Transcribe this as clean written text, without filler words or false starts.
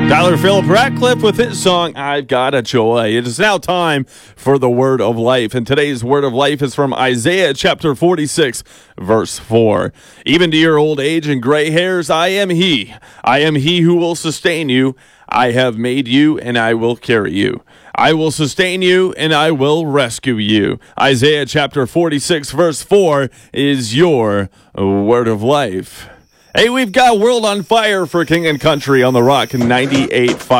Tyler Phillip Ratcliffe with his song, I've Got a Joy. It is now time for the Word of Life. And today's Word of Life is from Isaiah chapter 46, verse 4. Even to your old age and gray hairs, I am He. I am He who will sustain you. I have made you, and I will carry you. I will sustain you, and I will rescue you. Isaiah chapter 46, verse 4 is your Word of Life. Hey, we've got World on Fire for King and Country on the Rock 98.5.